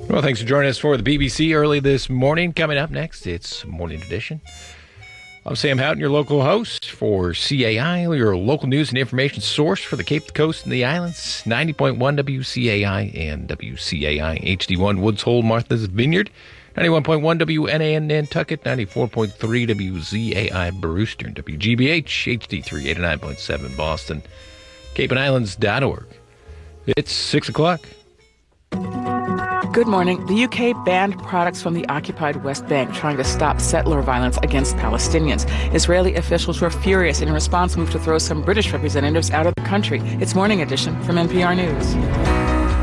Well, thanks for joining us for the BBC early this morning. Coming up next, it's Morning Edition. I'm Sam Houghton, your local host for CAI, your local news and information source for the Cape Coast and the Islands. 90.1 WCAI and WCAI HD1 Woods Hole, Martha's Vineyard. 91.1 WNAN Nantucket, 94.3 WZAI Brewster, and WGBH HD3 89.7 Boston, CapeandIslands.org. It's 6 o'clock. Good morning. The UK banned products from the occupied West Bank, trying to stop settler violence against Palestinians. Israeli officials were furious and in response moved to throw some British representatives out of the country. It's Morning Edition from NPR News.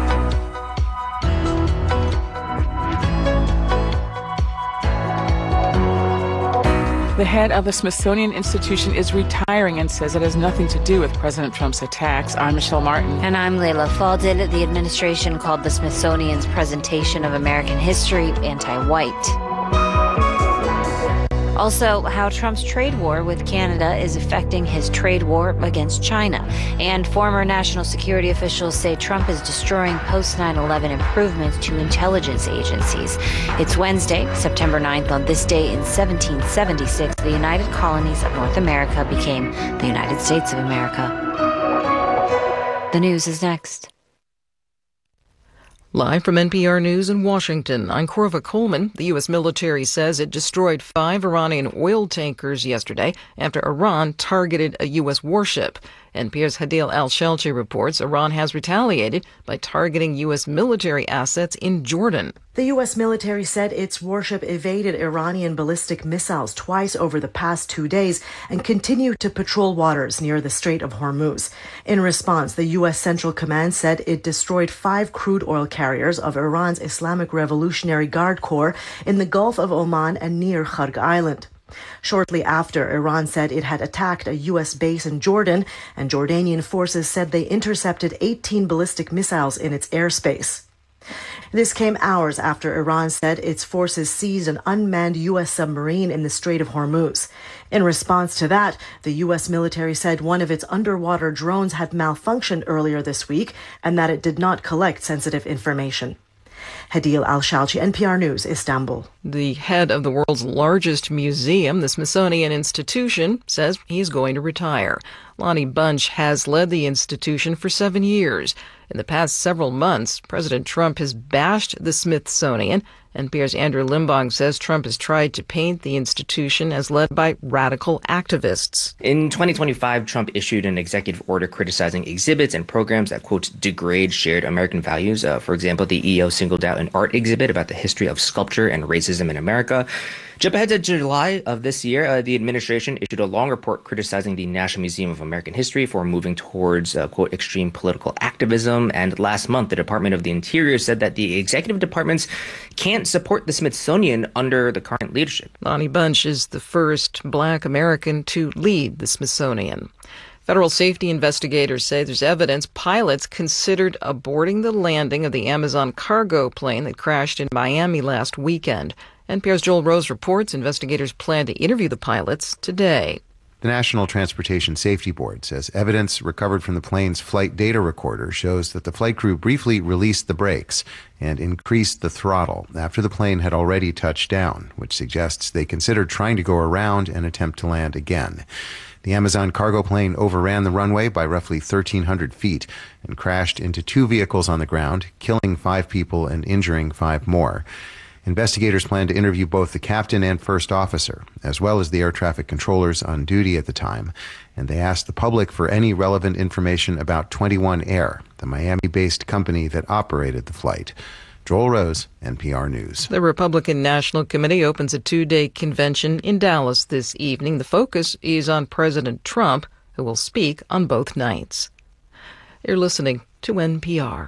The head of the Smithsonian Institution is retiring and says it has nothing to do with President Trump's attacks. I'm Michelle Martin. And I'm Leila Fadel. The administration called the Smithsonian's presentation of American history anti-white. Also, how Trump's trade war with Canada is affecting his trade war against China. And former national security officials say Trump is destroying post-9/11 improvements to intelligence agencies. It's Wednesday, September 9th. On this day in 1776, the United Colonies of North America became the United States of America. The news is next. Live from NPR News in Washington, I'm Corva Coleman. The U.S. military says it destroyed 5 Iranian oil tankers yesterday after Iran targeted a U.S. warship. NPR's Hadil Al-Shalchi reports Iran has retaliated by targeting U.S. military assets in Jordan. The U.S. military said its warship evaded Iranian ballistic missiles twice over the past 2 days and continued to patrol waters near the Strait of Hormuz. In response, the U.S. Central Command said it destroyed 5 crude oil carriers of Iran's Islamic Revolutionary Guard Corps in the Gulf of Oman and near Kharg Island. Shortly after, Iran said it had attacked a U.S. base in Jordan, and Jordanian forces said they intercepted 18 ballistic missiles in its airspace. This came hours after Iran said its forces seized an unmanned U.S. submarine in the Strait of Hormuz. In response to that, the U.S. military said one of its underwater drones had malfunctioned earlier this week and that it did not collect sensitive information. Hadil Al-Shalchi, NPR News, Istanbul. The head of the world's largest museum, the Smithsonian Institution, says he's going to retire. Lonnie Bunch has led the institution for 7 years. In the past several months, President Trump has bashed the Smithsonian. NPR's Andrew Limbong says Trump has tried to paint the institution as led by radical activists. In 2025, Trump issued an executive order criticizing exhibits and programs that, quote, degrade shared American values. For example, the EO singled out an art exhibit about the history of sculpture and racism in America. Jump ahead to July of this year, the administration issued a long report criticizing the National Museum of American History for moving towards, quote, extreme political activism. And last month, the Department of the Interior said that the executive departments can't support the Smithsonian under the current leadership. Lonnie Bunch is the first Black American to lead the Smithsonian. Federal safety investigators say there's evidence pilots considered aborting the landing of the Amazon cargo plane that crashed in Miami last weekend. NPR's Joel Rose reports investigators plan to interview the pilots today. The National Transportation Safety Board says evidence recovered from the plane's flight data recorder shows that the flight crew briefly released the brakes and increased the throttle after the plane had already touched down, which suggests they considered trying to go around and attempt to land again. The Amazon cargo plane overran the runway by roughly 1,300 feet and crashed into 2 vehicles on the ground, killing 5 people and injuring 5 more. Investigators plan to interview both the captain and first officer, as well as the air traffic controllers on duty at the time, and they asked the public for any relevant information about 21 Air, the Miami-based company that operated the flight. Joel Rose, NPR News. The Republican National Committee opens a 2-day convention in Dallas this evening. The focus is on President Trump, who will speak on both nights. You're listening to NPR.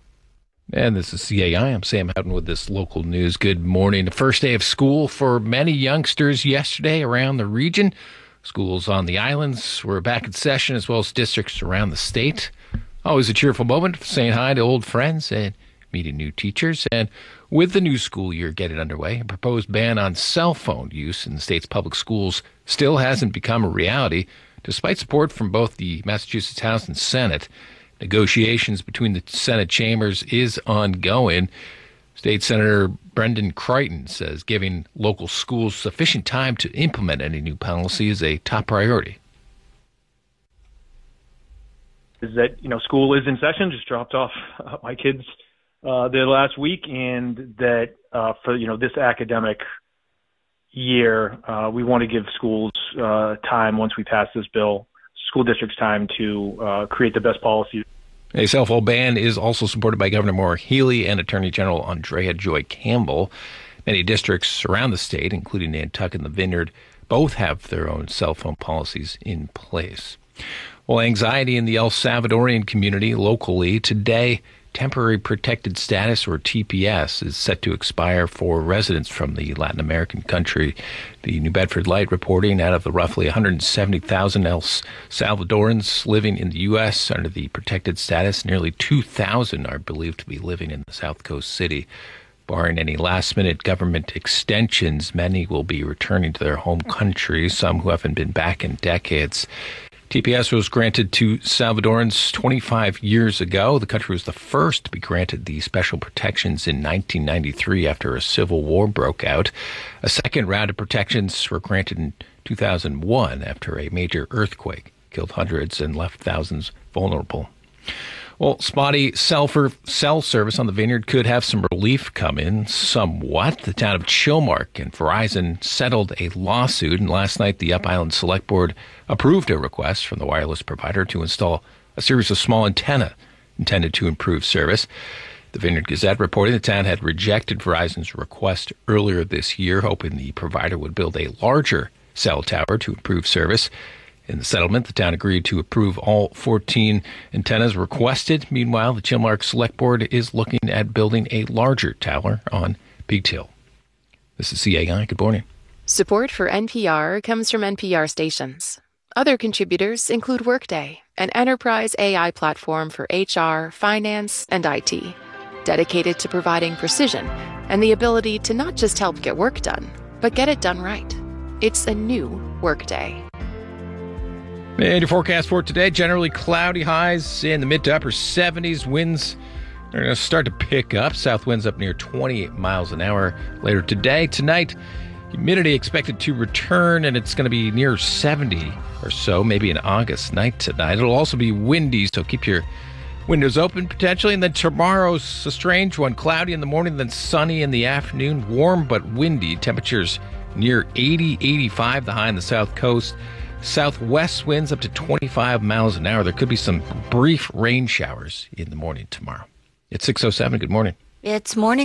And this is CAI. I'm Sam Houghton with this local news. Good morning. The first day of school for many youngsters yesterday around the region. Schools on the islands were back in session, as well as districts around the state. Always a cheerful moment for saying hi to old friends and meeting new teachers. And with the new school year getting underway, a proposed ban on cell phone use in the state's public schools still hasn't become a reality, despite support from both the Massachusetts House and Senate. Negotiations between the Senate chambers is ongoing. State Senator Brendan Creighton says giving local schools sufficient time to implement any new policy is a top priority. Is that, school is in session, just dropped off my kids there last week, and that for, this academic year, we want to give schools time once we pass this bill, school districts time to create the best policy. A cell phone ban is also supported by Governor Maura Healey and Attorney General Andrea Joy Campbell. Many districts around the state, including Nantucket and the Vineyard, both have their own cell phone policies in place. Well, anxiety in the El Salvadorian community locally today. Temporary Protected Status, or TPS, is set to expire for residents from the Latin American country. The New Bedford Light reporting out of the roughly 170,000 El Salvadorans living in the U.S. under the protected status, nearly 2,000 are believed to be living in the South Coast city. Barring any last-minute government extensions, many will be returning to their home country, some who haven't been back in decades. TPS was granted to Salvadorans 25 years ago. The country was the first to be granted the special protections in 1993 after a civil war broke out. A second round of protections were granted in 2001 after a major earthquake killed hundreds and left thousands vulnerable. Well, spotty cell service on the Vineyard could have some relief come in somewhat. The town of Chilmark and Verizon settled a lawsuit, and last night the Up Island Select Board approved a request from the wireless provider to install a series of small antennae intended to improve service. The Vineyard Gazette reported the town had rejected Verizon's request earlier this year, hoping the provider would build a larger cell tower to improve service. In the settlement, the town agreed to approve all 14 antennas requested. Meanwhile, the Chilmark Select Board is looking at building a larger tower on Beach Hill. This is CAI. Good morning. Support for NPR comes from NPR stations. Other contributors include Workday, an enterprise AI platform for HR, finance, and IT, dedicated to providing precision and the ability to not just help get work done, but get it done right. It's a new Workday. And your forecast for today, generally cloudy, highs in the mid to upper 70s. Winds are going to start to pick up. South winds up near 28 miles an hour later today. Tonight, humidity expected to return, and it's going to be near 70 or so, maybe an August night tonight. It'll also be windy, so keep your windows open potentially. And then tomorrow's a strange one. Cloudy in the morning, then sunny in the afternoon. Warm but windy. Temperatures near 80, 85, the high on the south coast. Southwest winds up to 25 miles an hour. There could be some brief rain showers in the morning tomorrow. It's 6:07. Good morning. It's morning.